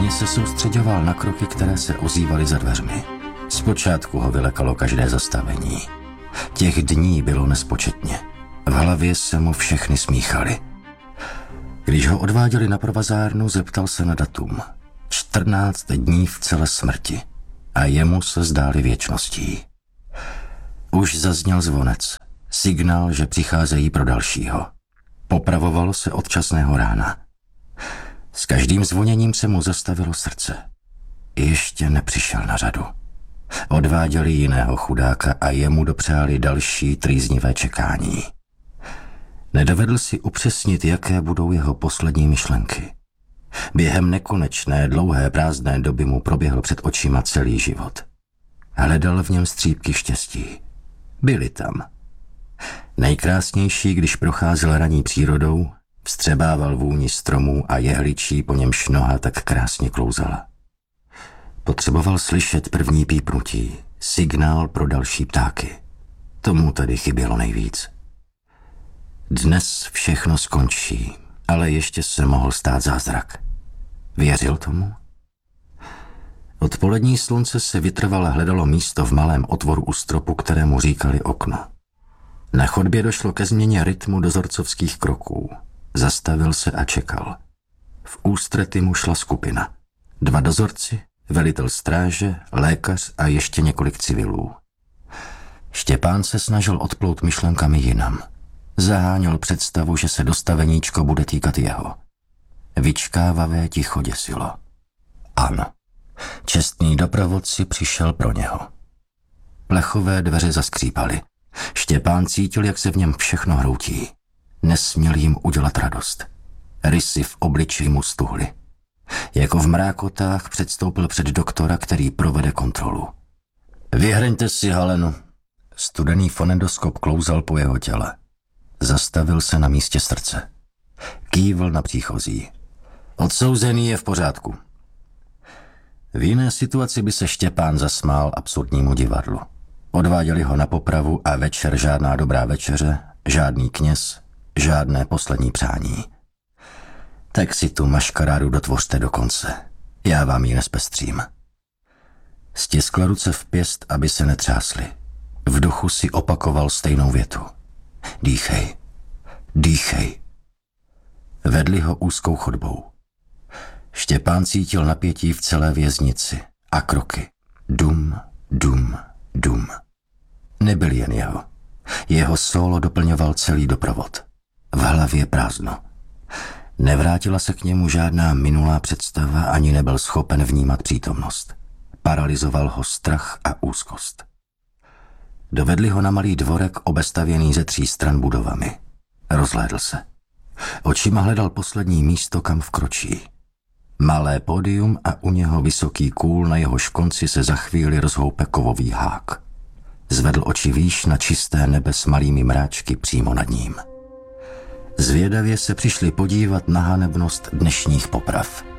Denně se soustředoval na kroky, které se ozývaly za dveřmi. Zpočátku ho vylekalo každé zastavení. Těch dní bylo nespočetně. V hlavě se mu všechny smíchaly. Když ho odváděli na provazárnu, zeptal se na datum. 14 dní v celé smrti. A jemu se zdály věčností. Už zazněl zvonec. Signál, že přicházejí pro dalšího. Popravovalo se od časného rána. S každým zvoněním se mu zastavilo srdce. Ještě nepřišel na řadu. Odváděli jiného chudáka a jemu dopřáli další trýznivé čekání. Nedovedl si upřesnit, jaké budou jeho poslední myšlenky. Během nekonečné, dlouhé, prázdné doby mu proběhl před očima celý život. Hledal v něm střípky štěstí. Byly tam. Nejkrásnější, když procházel raní přírodou, vstřebával vůni stromů a jehličí, po němž noha tak krásně klouzala. Potřeboval slyšet první pípnutí, signál pro další ptáky. Tomu tady chybělo nejvíc. Dnes všechno skončí, ale ještě se mohl stát zázrak. Věřil tomu? Odpolední slunce se vytrvale hledalo místo v malém otvoru u stropu, kterému říkali okno. Na chodbě došlo ke změně rytmu dozorcovských kroků. Zastavil se a čekal. V ústrety mu šla skupina. 2 dozorci, velitel stráže, lékař a ještě několik civilů. Štěpán se snažil odplout myšlenkami jinam. Zaháněl představu, že se dostaveníčko bude týkat jeho. Vyčkávavé ticho děsilo. Ano, čestný doprovodci přišel pro něho. Plechové dveře zaskřípaly. Štěpán cítil, jak se v něm všechno hroutí. Nesměl jim udělat radost. Rysy v obličeji mu stuhly. Jako v mrákotách předstoupil před doktora, který provede kontrolu. Vyhraňte si Halenu. Studený fonendoskop klouzal po jeho těle. Zastavil se na místě srdce. Kývl na příchozí. Odsouzený je v pořádku. V jiné situaci by se Štěpán zasmál absurdnímu divadlu. Odváděli ho na popravu a večer žádná dobrá večeře, žádný kněz, žádné poslední přání. Tak si tu maškarádu dotvořte do konce. Já vám ji nespestřím. Stiskl ruce v pěst, aby se netřásly. V duchu si opakoval stejnou větu. Dýchej, dýchej. Vedli ho úzkou chodbou. Štěpán cítil napětí v celé věznici a kroky. Dum, dum, dum. Nebyl jen jeho. Jeho sólo doplňoval celý doprovod. V hlavě prázdno. Nevrátila se k němu žádná minulá představa, ani nebyl schopen vnímat přítomnost. Paralyzoval ho strach a úzkost. Dovedli ho na malý dvorek obestavěný ze 3 stran budovami. Rozhlédl se. Očima hledal poslední místo, kam vkročí. Malé pódium a u něho vysoký kůl, na jehož konci se za chvíli rozhoupe kovový hák. Zvedl oči výš na čisté nebe s malými mráčky přímo nad ním. Zvědavě se přišli podívat na hanebnost dnešních poprav.